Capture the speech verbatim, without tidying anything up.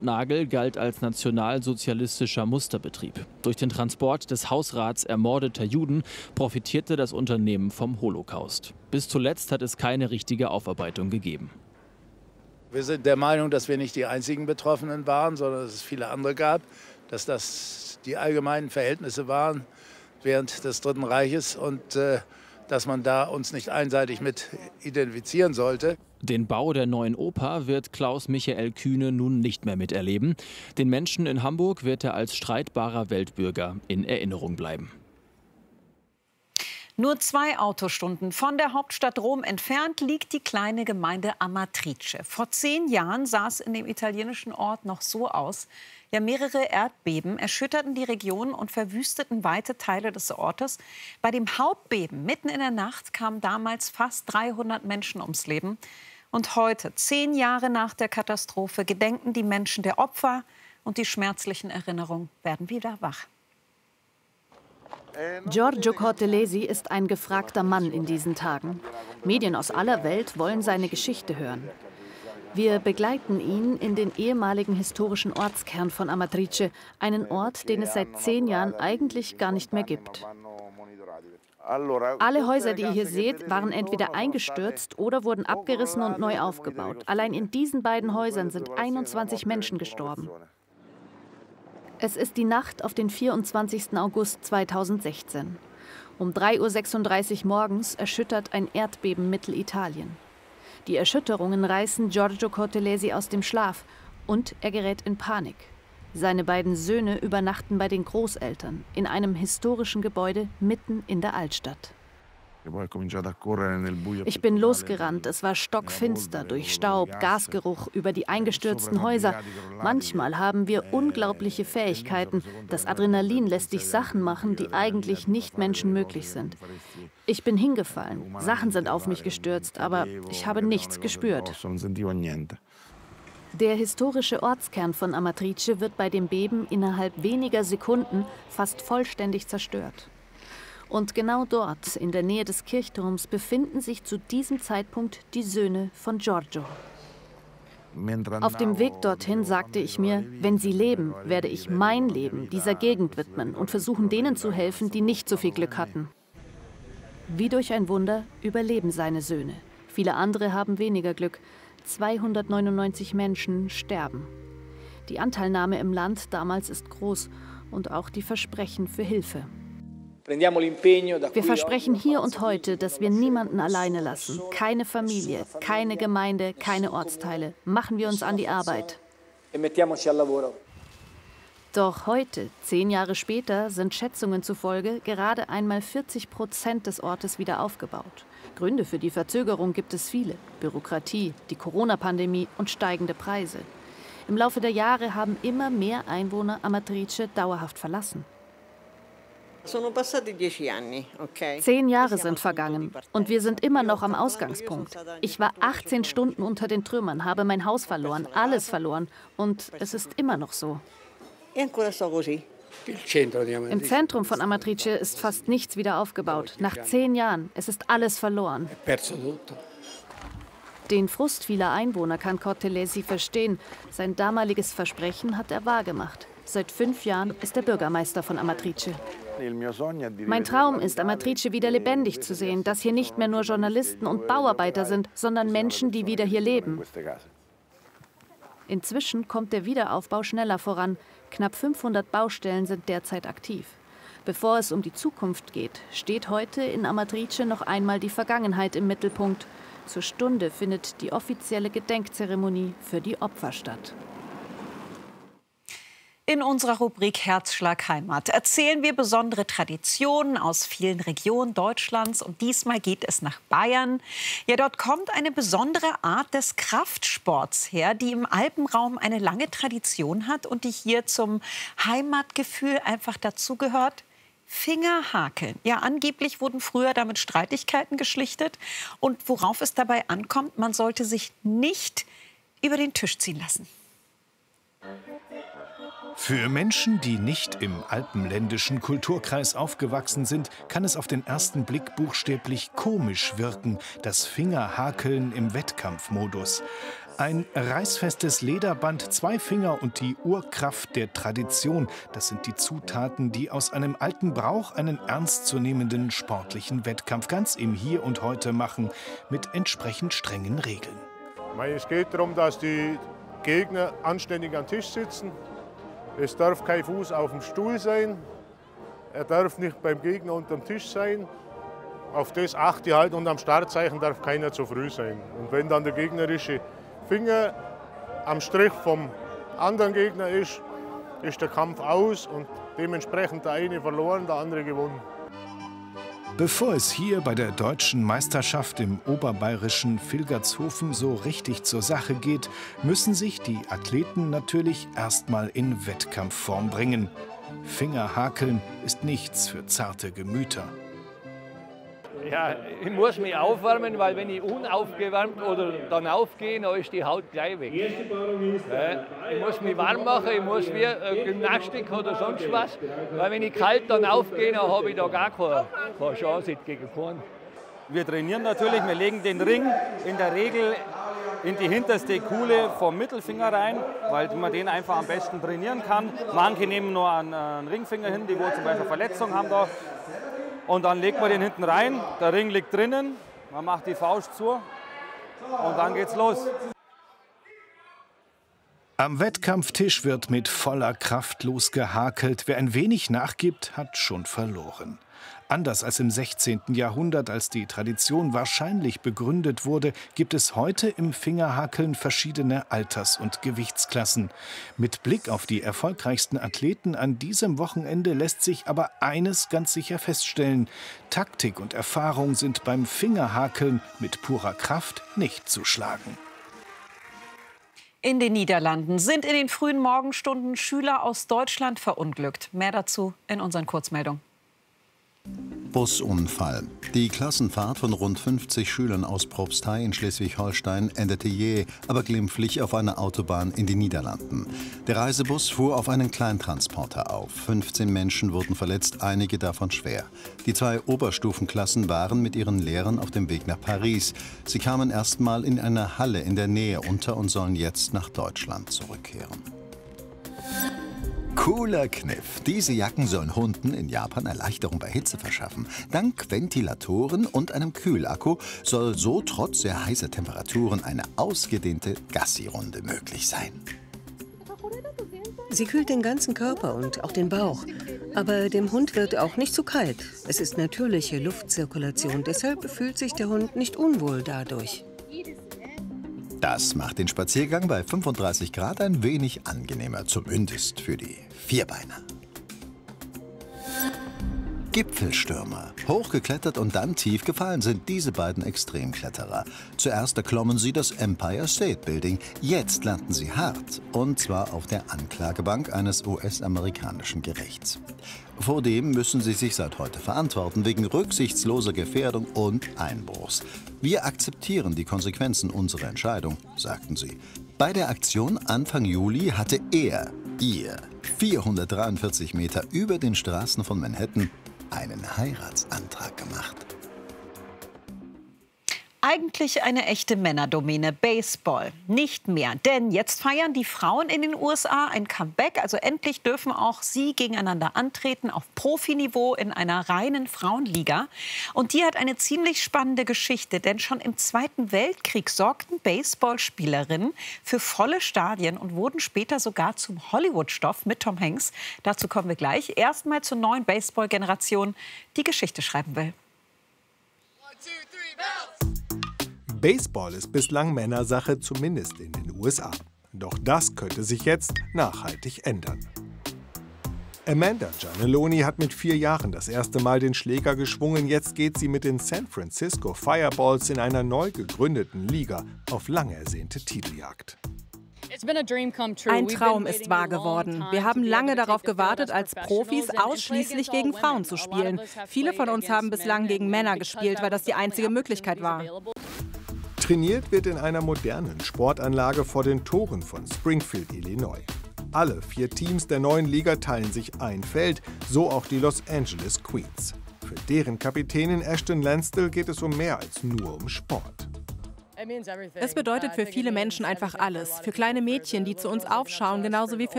Nagel galt als nationalsozialistischer Musterbetrieb. Durch den Transport des Hausrats ermordeter Juden profitierte das Unternehmen vom Holocaust. Bis zuletzt hat es keine richtige Aufarbeitung gegeben. Wir sind der Meinung, dass wir nicht die einzigen Betroffenen waren, sondern dass es viele andere gab, dass das die allgemeinen Verhältnisse waren während des Dritten Reiches und äh, dass man da uns nicht einseitig mit identifizieren sollte. Den Bau der neuen Oper wird Klaus-Michael Kühne nun nicht mehr miterleben. Den Menschen in Hamburg wird er als streitbarer Weltbürger in Erinnerung bleiben. Nur zwei Autostunden von der Hauptstadt Rom entfernt liegt die kleine Gemeinde Amatrice. Vor zehn Jahren sah es in dem italienischen Ort noch so aus. Ja, mehrere Erdbeben erschütterten die Region und verwüsteten weite Teile des Ortes. Bei dem Hauptbeben mitten in der Nacht kamen damals fast dreihundert Menschen ums Leben. Und heute, zehn Jahre nach der Katastrophe, gedenken die Menschen der Opfer und die schmerzlichen Erinnerungen werden wieder wach. Giorgio Cortellesi ist ein gefragter Mann in diesen Tagen. Medien aus aller Welt wollen seine Geschichte hören. Wir begleiten ihn in den ehemaligen historischen Ortskern von Amatrice, einen Ort, den es seit zehn Jahren eigentlich gar nicht mehr gibt. Alle Häuser, die ihr hier seht, waren entweder eingestürzt oder wurden abgerissen und neu aufgebaut. Allein in diesen beiden Häusern sind einundzwanzig Menschen gestorben. Es ist die Nacht auf den vierundzwanzigsten August zweitausendsechzehn. Um drei Uhr sechsunddreißig morgens erschüttert ein Erdbeben Mittelitalien. Die Erschütterungen reißen Giorgio Cortellesi aus dem Schlaf und er gerät in Panik. Seine beiden Söhne übernachten bei den Großeltern in einem historischen Gebäude mitten in der Altstadt. Ich bin losgerannt, es war stockfinster, durch Staub, Gasgeruch über die eingestürzten Häuser. Manchmal haben wir unglaubliche Fähigkeiten. Das Adrenalin lässt dich Sachen machen, die eigentlich nicht menschenmöglich sind. Ich bin hingefallen, Sachen sind auf mich gestürzt, aber ich habe nichts gespürt. Der historische Ortskern von Amatrice wird bei dem Beben innerhalb weniger Sekunden fast vollständig zerstört. Und genau dort, in der Nähe des Kirchturms, befinden sich zu diesem Zeitpunkt die Söhne von Giorgio. Auf dem Weg dorthin sagte ich mir, wenn sie leben, werde ich mein Leben dieser Gegend widmen und versuchen, denen zu helfen, die nicht so viel Glück hatten. Wie durch ein Wunder überleben seine Söhne. Viele andere haben weniger Glück. zweihundertneunundneunzig Menschen sterben. Die Anteilnahme im Land damals ist groß und auch die Versprechen für Hilfe. Wir versprechen hier und heute, dass wir niemanden alleine lassen. Keine Familie, keine Gemeinde, keine Ortsteile. Machen wir uns an die Arbeit. Doch heute, zehn Jahre später, sind Schätzungen zufolge gerade einmal vierzig Prozent des Ortes wieder aufgebaut. Gründe für die Verzögerung gibt es viele. Bürokratie, die Corona-Pandemie und steigende Preise. Im Laufe der Jahre haben immer mehr Einwohner Amatrice dauerhaft verlassen. Zehn Jahre sind vergangen und wir sind immer noch am Ausgangspunkt. Ich war achtzehn Stunden unter den Trümmern, habe mein Haus verloren, alles verloren und es ist immer noch so. Im Zentrum von Amatrice ist fast nichts wieder aufgebaut. Nach zehn Jahren, es ist alles verloren. Den Frust vieler Einwohner kann Cortellesi verstehen. Sein damaliges Versprechen hat er wahrgemacht. Seit fünf Jahren ist er Bürgermeister von Amatrice. Mein Traum ist, Amatrice wieder lebendig zu sehen, dass hier nicht mehr nur Journalisten und Bauarbeiter sind, sondern Menschen, die wieder hier leben. Inzwischen kommt der Wiederaufbau schneller voran. Knapp fünfhundert Baustellen sind derzeit aktiv. Bevor es um die Zukunft geht, steht heute in Amatrice noch einmal die Vergangenheit im Mittelpunkt. Zur Stunde findet die offizielle Gedenkzeremonie für die Opfer statt. In unserer Rubrik Herzschlag Heimat erzählen wir besondere Traditionen aus vielen Regionen Deutschlands. Und diesmal geht es nach Bayern. Ja, dort kommt eine besondere Art des Kraftsports her, die im Alpenraum eine lange Tradition hat und die hier zum Heimatgefühl einfach dazugehört. Fingerhakeln. Ja, angeblich wurden früher damit Streitigkeiten geschlichtet. Und worauf es dabei ankommt, man sollte sich nicht über den Tisch ziehen lassen. Für Menschen, die nicht im alpenländischen Kulturkreis aufgewachsen sind, kann es auf den ersten Blick buchstäblich komisch wirken, das Fingerhakeln im Wettkampfmodus. Ein reißfestes Lederband, zwei Finger und die Urkraft der Tradition. Das sind die Zutaten, die aus einem alten Brauch einen ernstzunehmenden sportlichen Wettkampf ganz im Hier und Heute machen, mit entsprechend strengen Regeln. Es geht darum, dass die Gegner anständig am Tisch sitzen. Es darf kein Fuß auf dem Stuhl sein. Er darf nicht beim Gegner unterm Tisch sein. Auf das achte ich halt, und am Startzeichen darf keiner zu früh sein. Und wenn dann der gegnerische Finger am Strich vom anderen Gegner ist, ist der Kampf aus und dementsprechend der eine verloren, der andere gewonnen. Bevor es hier bei der deutschen Meisterschaft im oberbayerischen Vilgertshofen so richtig zur Sache geht, müssen sich die Athleten natürlich erstmal in Wettkampfform bringen. Fingerhakeln ist nichts für zarte Gemüter. Ja, ich muss mich aufwärmen, weil wenn ich unaufgewärmt oder dann aufgehe, dann ist die Haut gleich weg. Ja, ich muss mich warm machen, ich muss wie äh, Gymnastik oder sonst was, weil wenn ich kalt dann aufgehe, dann habe ich da gar keine, keine Chance gegen keinen. Wir trainieren natürlich, wir legen den Ring in der Regel in die hinterste Kuhle vom Mittelfinger rein, weil man den einfach am besten trainieren kann. Manche nehmen nur einen, einen Ringfinger hin, die wo zum Beispiel Verletzungen haben da. Und dann legt man den hinten rein, der Ring liegt drinnen, man macht die Faust zu und dann geht's los. Am Wettkampftisch wird mit voller Kraft losgehakelt. Wer ein wenig nachgibt, hat schon verloren. Anders als im sechzehnten Jahrhundert, als die Tradition wahrscheinlich begründet wurde, gibt es heute im Fingerhakeln verschiedene Alters- und Gewichtsklassen. Mit Blick auf die erfolgreichsten Athleten an diesem Wochenende lässt sich aber eines ganz sicher feststellen: Taktik und Erfahrung sind beim Fingerhakeln mit purer Kraft nicht zu schlagen. In den Niederlanden sind in den frühen Morgenstunden Schüler aus Deutschland verunglückt. Mehr dazu in unseren Kurzmeldungen. Busunfall. Die Klassenfahrt von rund fünfzig Schülern aus Propstei in Schleswig-Holstein endete jäh, aber glimpflich auf einer Autobahn in den Niederlanden. Der Reisebus fuhr auf einen Kleintransporter auf. fünfzehn Menschen wurden verletzt, einige davon schwer. Die zwei Oberstufenklassen waren mit ihren Lehrern auf dem Weg nach Paris. Sie kamen erst mal in einer Halle in der Nähe unter und sollen jetzt nach Deutschland zurückkehren. Cooler Kniff. Diese Jacken sollen Hunden in Japan Erleichterung bei Hitze verschaffen. Dank Ventilatoren und einem Kühlakku soll so trotz sehr heißer Temperaturen eine ausgedehnte Gassi-Runde möglich sein. Sie kühlt den ganzen Körper und auch den Bauch. Aber dem Hund wird auch nicht zu kalt. Es ist natürliche Luftzirkulation, deshalb fühlt sich der Hund nicht unwohl dadurch. Das macht den Spaziergang bei fünfunddreißig Grad ein wenig angenehmer, zumindest für die Vierbeiner. Gipfelstürmer. Hochgeklettert und dann tief gefallen sind diese beiden Extremkletterer. Zuerst erklommen sie das Empire State Building. Jetzt landen sie hart, und zwar auf der Anklagebank eines U S-amerikanischen Gerichts. Vor dem müssen sie sich seit heute verantworten, wegen rücksichtsloser Gefährdung und Einbruchs. Wir akzeptieren die Konsequenzen unserer Entscheidung, sagten sie. Bei der Aktion Anfang Juli hatte er, ihr, vierhundertdreiundvierzig Meter über den Straßen von Manhattan einen Heiratsantrag gemacht. Eigentlich eine echte Männerdomäne, Baseball. Nicht mehr, denn jetzt feiern die Frauen in den U S A ein Comeback. Also endlich dürfen auch sie gegeneinander antreten auf Profiniveau in einer reinen Frauenliga. Und die hat eine ziemlich spannende Geschichte, denn schon im Zweiten Weltkrieg sorgten Baseballspielerinnen für volle Stadien und wurden später sogar zum Hollywood-Stoff mit Tom Hanks. Dazu kommen wir gleich. Erstmal zur neuen Baseball-Generation, die Geschichte schreiben will. Baseball ist bislang Männersache, zumindest in den U S A. Doch das könnte sich jetzt nachhaltig ändern. Amanda Giannelloni hat mit vier Jahren das erste Mal den Schläger geschwungen. Jetzt geht sie mit den San Francisco Fireballs in einer neu gegründeten Liga auf lang ersehnte Titeljagd. Ein Traum ist wahr geworden. Wir haben lange darauf gewartet, als Profis ausschließlich gegen Frauen zu spielen. Viele von uns haben bislang gegen Männer gespielt, weil das die einzige Möglichkeit war. Trainiert wird in einer modernen Sportanlage vor den Toren von Springfield, Illinois. Alle vier Teams der neuen Liga teilen sich ein Feld, so auch die Los Angeles Queens. Für deren Kapitänin Ashton Lansdale geht es um mehr als nur um Sport. Es bedeutet für viele Menschen einfach alles. Für kleine Mädchen, die zu uns aufschauen, genauso wie für